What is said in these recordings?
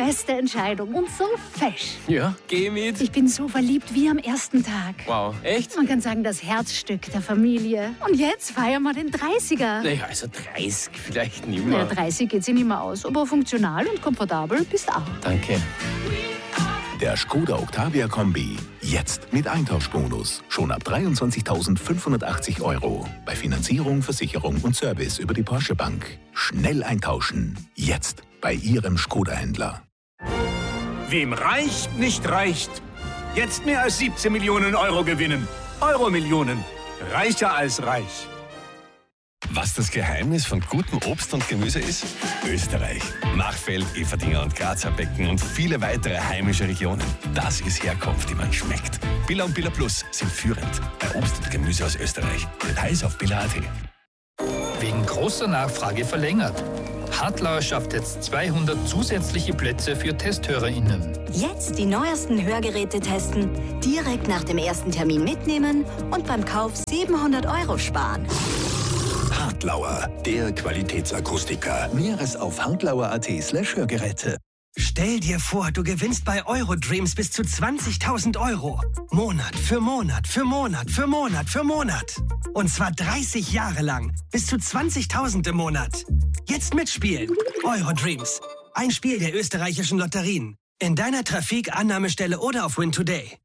beste Entscheidung und so fesch. Ja, geh mit. Ich bin so verliebt wie am ersten Tag. Wow, echt? Man kann sagen, das Herzstück der Familie. Und jetzt feiern wir den 30er. Naja, also 30 vielleicht nicht Naja, mehr. 30 geht sich nicht mehr aus, aber funktional und komfortabel bist auch. Danke. Der Skoda Octavia Kombi. Jetzt mit Eintauschbonus. Schon ab 23.580 €. Bei Finanzierung, Versicherung und Service über die Porsche Bank. Schnell eintauschen. Jetzt bei Ihrem Skoda-Händler. Wem Reich nicht reicht. Jetzt mehr als 17 Millionen € gewinnen. Euro-Millionen. Reicher als reich. Was das Geheimnis von gutem Obst und Gemüse ist? Österreich. Machfeld, Eferdingen und Grazer Becken und viele weitere heimische Regionen. Das ist Herkunft, die man schmeckt. Billa und Billa Plus sind führend bei Obst und Gemüse aus Österreich. Details auf billa.at. Wegen großer Nachfrage verlängert. Hartlauer schafft jetzt 200 zusätzliche Plätze für TesthörerInnen. Jetzt die neuesten Hörgeräte testen, direkt nach dem ersten Termin mitnehmen und beim Kauf 700 € sparen. Hartlauer, der Qualitätsakustiker. Näheres auf hartlauer.at/Hörgeräte. Stell dir vor, du gewinnst bei Eurodreams bis zu 20.000 €. Monat für Monat für Monat für Monat für Monat. Und zwar 30 Jahre lang. Bis zu 20.000 im Monat. Jetzt mitspielen. Eurodreams. Ein Spiel der österreichischen Lotterien. In deiner Trafik, Annahmestelle oder auf Win Today.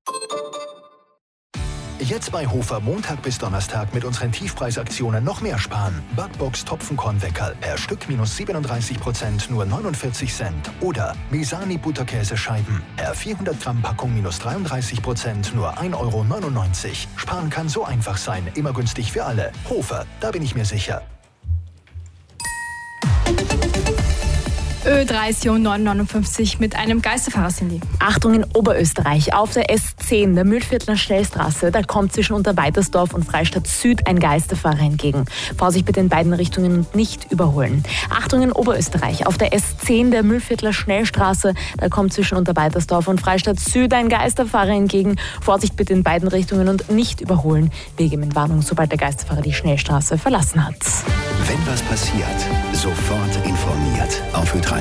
Jetzt bei Hofer Montag bis Donnerstag mit unseren Tiefpreisaktionen noch mehr sparen. Backbox Topfenkornweckerl per Stück minus 37%, nur 49 Cent. Oder Misani Butterkäsescheiben per 400 Gramm Packung minus 33%, nur 1,99 €. Sparen kann so einfach sein, immer günstig für alle. Hofer, da bin ich mir sicher. Ö3 959 mit einem Geisterfahrer, Cindy. Achtung in Oberösterreich, auf der S10, der Mühlviertler Schnellstraße, da kommt zwischen Unterweitersdorf und Freistadt Süd ein Geisterfahrer entgegen. Vorsicht bitte in beiden Richtungen und nicht überholen. Achtung in Oberösterreich, auf der S10, der Mühlviertler Schnellstraße, da kommt zwischen Unterweitersdorf und Freistadt Süd ein Geisterfahrer entgegen. Vorsicht bitte in beiden Richtungen und nicht überholen. Wir geben in Warnung, sobald der Geisterfahrer die Schnellstraße verlassen hat. Wenn was passiert, sofort informiert auf Ö3.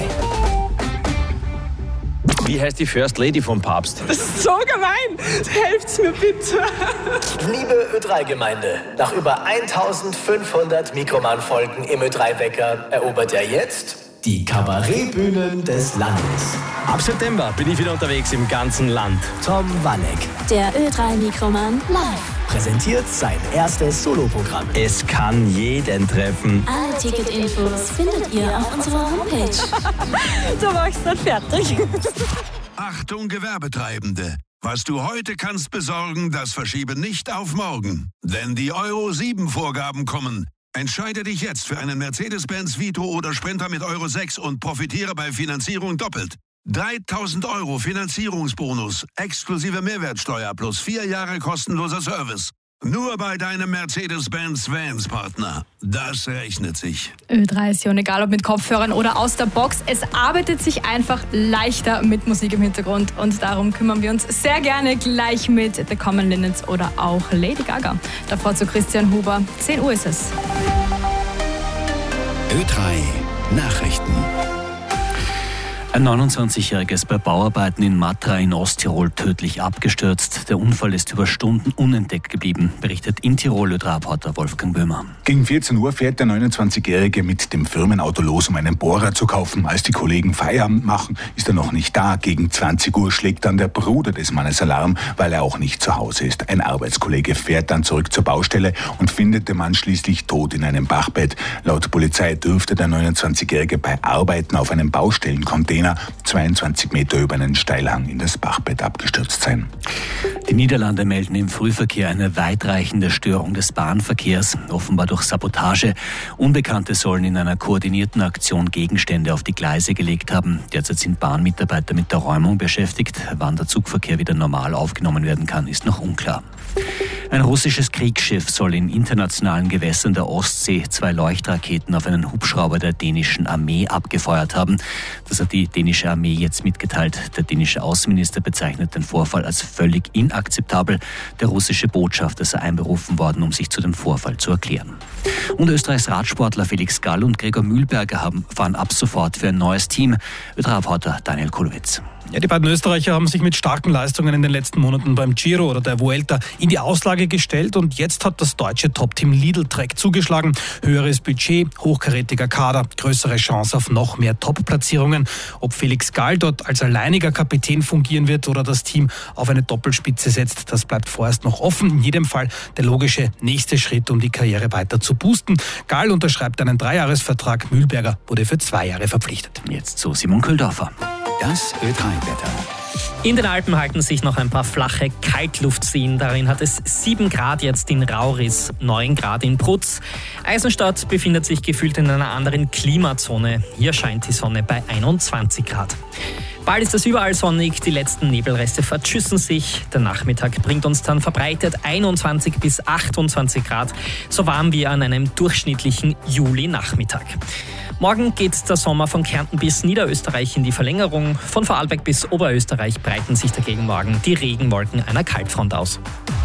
Wie heißt die First Lady vom Papst? Das ist so gemein. Helft's mir bitte. Liebe Ö3-Gemeinde, nach über 1500 Mikroman-Folgen im Ö3-Wecker erobert er jetzt die Kabarettbühnen des Landes. Ab September bin ich wieder unterwegs im ganzen Land. Tom Wanneck. Der Ö3-Mikroman live. Präsentiert sein erstes Soloprogramm. Es kann jeden treffen. Alle Ticketinfos findet ihr auf unserer Homepage. Du machst dann fertig. Achtung Gewerbetreibende. Was du heute kannst besorgen, das verschiebe nicht auf morgen. Denn die Euro-7-Vorgaben kommen. Entscheide dich jetzt für einen Mercedes-Benz Vito oder Sprinter mit Euro 6 und profitiere bei Finanzierung doppelt. 3.000 € Finanzierungsbonus, exklusive Mehrwertsteuer plus 4 Jahre kostenloser Service. Nur bei deinem Mercedes-Benz Vans-Partner. Das rechnet sich. Ö3, egal ob mit Kopfhörern oder aus der Box, es arbeitet sich einfach leichter mit Musik im Hintergrund. Und darum kümmern wir uns sehr gerne gleich mit The Common Linnets oder auch Lady Gaga. Davor zu Christian Huber. 10 Uhr ist es. Ö3 Nachrichten. Ein 29-Jähriger ist bei Bauarbeiten in Matra in Osttirol tödlich abgestürzt. Der Unfall ist über Stunden unentdeckt geblieben, berichtet in Tirol Ö3-Reporter Wolfgang Böhmer. Gegen 14 Uhr fährt der 29-Jährige mit dem Firmenauto los, um einen Bohrer zu kaufen. Als die Kollegen Feierabend machen, ist er noch nicht da. Gegen 20 Uhr schlägt dann der Bruder des Mannes Alarm, weil er auch nicht zu Hause ist. Ein Arbeitskollege fährt dann zurück zur Baustelle und findet den Mann schließlich tot in einem Bachbett. Laut Polizei dürfte der 29-Jährige bei Arbeiten auf einem Baustellencontainer 22 Meter über einen Steilhang in das Bachbett abgestürzt sein. Die Niederlande melden im Frühverkehr eine weitreichende Störung des Bahnverkehrs, offenbar durch Sabotage. Unbekannte sollen in einer koordinierten Aktion Gegenstände auf die Gleise gelegt haben. Derzeit sind Bahnmitarbeiter mit der Räumung beschäftigt. Wann der Zugverkehr wieder normal aufgenommen werden kann, ist noch unklar. Ein russisches Kriegsschiff soll in internationalen Gewässern der Ostsee 2 Leuchtraketen auf einen Hubschrauber der dänischen Armee abgefeuert haben. Das hat die dänische Armee jetzt mitgeteilt. Der dänische Außenminister bezeichnet den Vorfall als völlig inakzeptabel. Der russische Botschafter sei einberufen worden, um sich zu dem Vorfall zu erklären. Und Österreichs Radsportler Felix Gall und Gregor Mühlberger fahren ab sofort für ein neues Team. Ö3-Reporter Daniel Kulowitz. Ja, die beiden Österreicher haben sich mit starken Leistungen in den letzten Monaten beim Giro oder der Vuelta in die Auslage gestellt und jetzt hat das deutsche Top-Team Lidl Trek zugeschlagen. Höheres Budget, hochkarätiger Kader, größere Chance auf noch mehr Top-Platzierungen. Ob Felix Gall dort als alleiniger Kapitän fungieren wird oder das Team auf eine Doppelspitze setzt, das bleibt vorerst noch offen. In jedem Fall der logische nächste Schritt, um die Karriere weiter zu boosten. Gall unterschreibt einen 3-Jahres-Vertrag, Mühlberger wurde für 2 Jahre verpflichtet. Jetzt zu Simon Köhldorfer. Das Ö3-Wetter. In den Alpen halten sich noch ein paar flache Kaltluftseen. Darin hat es 7 Grad jetzt in Rauris, 9 Grad in Prutz. Eisenstadt befindet sich gefühlt in einer anderen Klimazone. Hier scheint die Sonne bei 21 Grad. Bald ist es überall sonnig, die letzten Nebelreste verschüssen sich. Der Nachmittag bringt uns dann verbreitet 21 bis 28 Grad, so warm wie an einem durchschnittlichen Juli-Nachmittag. Morgen geht der Sommer von Kärnten bis Niederösterreich in die Verlängerung. Von Vorarlberg bis Oberösterreich breiten sich dagegen morgen die Regenwolken einer Kaltfront aus.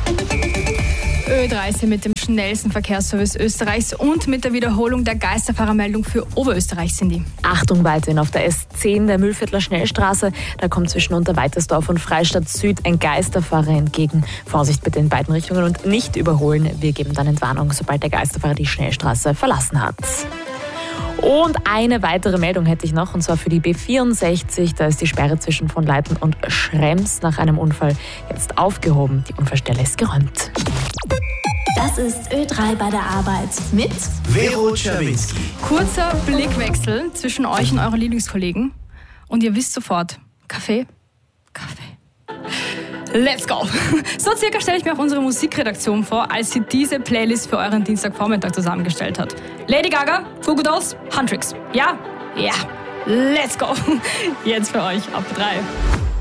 Ö30 mit dem schnellsten Verkehrsservice Österreichs und mit der Wiederholung der Geisterfahrermeldung für Oberösterreich sind die. Achtung weiterhin auf der S10 der Mühlviertler Schnellstraße. Da kommt zwischen Unterweitersdorf und Freistadt Süd ein Geisterfahrer entgegen. Vorsicht bitte in beiden Richtungen und nicht überholen. Wir geben dann Entwarnung, sobald der Geisterfahrer die Schnellstraße verlassen hat. Und eine weitere Meldung hätte ich noch, und zwar für die B64. Da ist die Sperre zwischen von Leiten und Schrems nach einem Unfall jetzt aufgehoben. Die Unfallstelle ist geräumt. Das ist Ö3 bei der Arbeit mit Vero Czerwinski. Kurzer Blickwechsel zwischen euch und euren Lieblingskollegen. Und ihr wisst sofort, Kaffee. Let's go! So circa stelle ich mir auch unsere Musikredaktion vor, als sie diese Playlist für euren Dienstagvormittag zusammengestellt hat. Lady Gaga, Goo Goo Dolls, Huntrix. Ja? Ja. Let's go! Jetzt für euch auf 3.